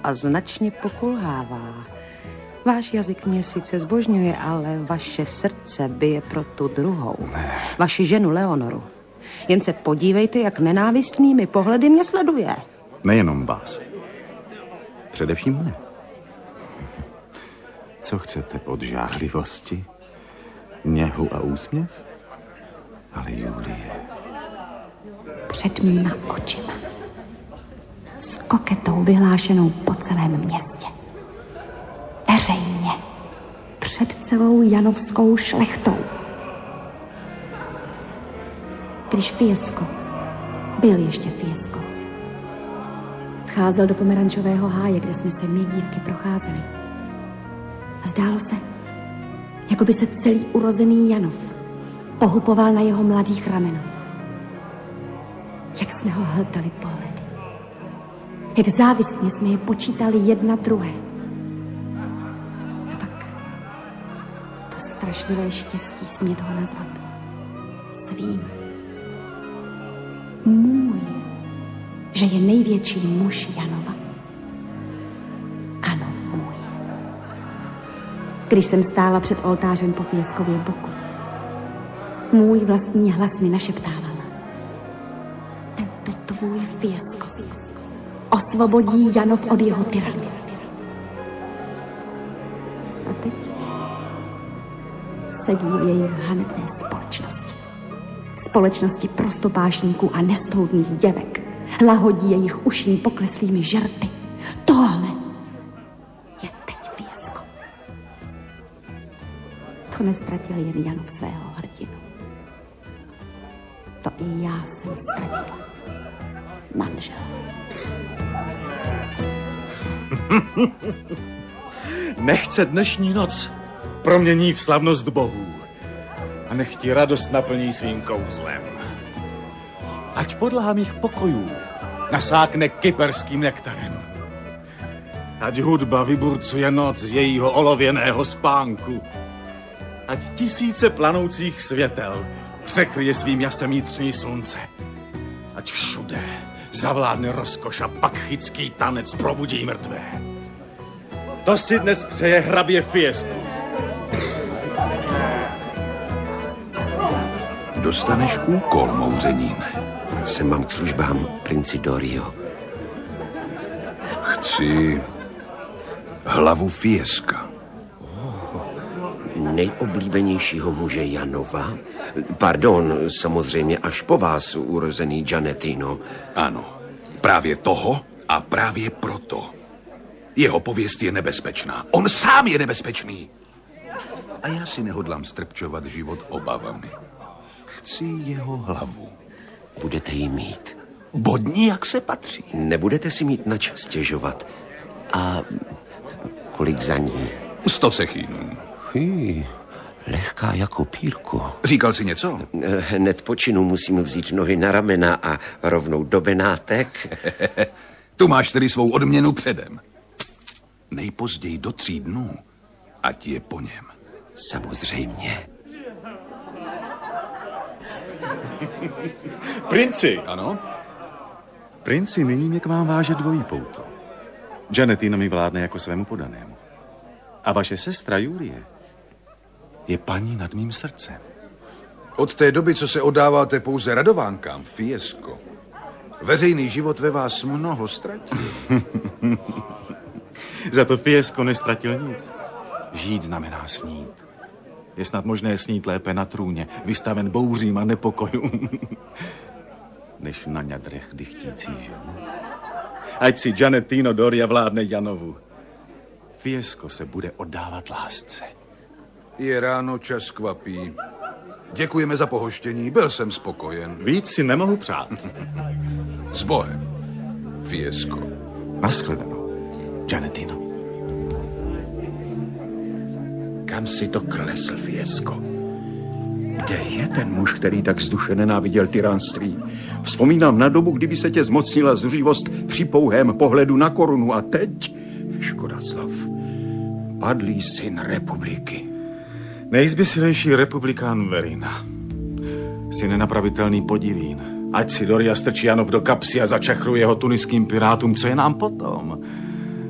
a značně pokulhává. Váš jazyk mě sice zbožňuje, ale vaše srdce bije pro tu druhou. Ne. Vaši ženu Leonoru. Jen se podívejte, jak nenávistnými pohledy mě sleduje. Nejenom vás. Především mne. Co chcete od žárlivosti? Něhu a úsměv? Ale Julie... Před mýma očima. S koketou vyhlášenou po celém městě. Veřejně. Před celou janovskou šlechtou. Když Fiesco, byl ještě Fiesco, vcházel do pomerančového háje, kde jsme se my dívky procházeli. A zdálo se, jako by se celý urozený Janov pohupoval na jeho mladých ramenou. Jak jsme ho hltali pohledy. Jak závistně jsme je počítali jedna druhé. A pak to strašlivé štěstí smět ho nazvat svým. Můj, že je největší muž Janova. Ano, můj. Když jsem stála před oltářem po Fieskově boku, můj vlastní hlas mi našeptával. Tento tvůj Fiesco osvobodí Janov od jeho tyrany. A teď sedí v jejich hanebné společnosti. Společnosti prostopášníků a nestoudných děvek. Lahodí jejich uším pokleslými žerty. Tohle je teď Fiesco. To nestratil jen Janov svého hrdinu. To i já jsem ztratila. Manžel. Nechce dnešní noc promění v slavnost bohů a nech ti radost naplní svým kouzlem. Ať podlaha mých pokojů nasákne kyperským nektarem. Ať hudba vyburcuje noc z jejího olověného spánku. Ať tisíce planoucích světel překryje svým jasem jitřní slunce. Ať všude zavládne rozkoš a bakchický tanec probudí mrtvé. To si dnes přeje hrabě Fiesco. Dostaneš úkol, mouřenín. Se mám k službám, princi Dorio. Chci hlavu Fiesca. Nejoblíbenějšího muže Janova? Pardon, samozřejmě až po vás, urozený Gianettino. Ano, právě toho a právě proto. Jeho pověst je nebezpečná. On sám je nebezpečný. A já si nehodlám strpčovat život obavami. Chci jeho hlavu. Budete ji mít. Bodni, jak se patří. Nebudete si mít na čas stěžovat. A kolik za ní? 100 sechínů. Lehká jako pírko. Říkal jsi něco? Hned po činu musím vzít nohy na ramena a rovnou do benátek. Tu máš tedy svou odměnu předem. Nejpozději do 3 dnů, ať je po něm. Samozřejmě. Princi! Ano? Princi, nyní mě k vám váže dvojí pouto. Gianettino mi vládne jako svému podanému. A vaše sestra Julie je paní nad mým srdcem. Od té doby, co se oddáváte pouze radovánkám, Fiesco, veřejný život ve vás mnoho ztratil. Za to Fiesco nestratil nic. Žít znamená snít. Je snad možné snít lépe na trůně, vystaven bouřím a nepokojům, než na ňadrech dychtící žen. Ať si Gianettino Doria vládne Janovu. Fiesco se bude oddávat lásce. Je ráno, čas kvapí. Děkujeme za pohoštění, byl jsem spokojen. Víc si nemohu přát. S Bohem, Fiesco. Naschledanou, Gianettino. Kam si to klesl, Fiesco? Kde je ten muž, který tak vzduše nenáviděl tyranství? Vzpomínám na dobu, kdyby se tě zmocnila zuřivost při pouhém pohledu na korunu a teď, škoda slov, padlý syn republiky. Nejzběsilejší republikán Verina. Si nenapravitelný podivín. Ať si Doria strčí Janov do kapsy a začachruje jeho tuniským pirátům, co je nám potom?